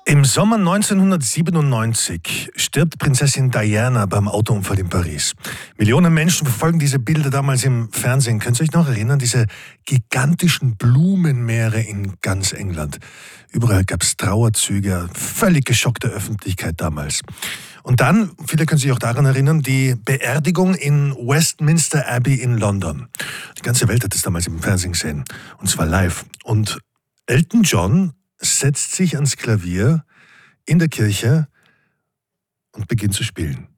Im Sommer 1997 stirbt Prinzessin Diana beim Autounfall in Paris. Millionen Menschen verfolgen diese Bilder damals im Fernsehen. Könnt ihr euch noch erinnern? Diese gigantischen Blumenmeere in ganz England. Überall gab es Trauerzüge, völlig geschockte Öffentlichkeit damals. Und dann, viele können sich auch daran erinnern, die Beerdigung in Westminster Abbey in London. Die ganze Welt hat es damals im Fernsehen gesehen. Und zwar live. Und Elton John setzt sich ans Klavier in der Kirche und beginnt zu spielen.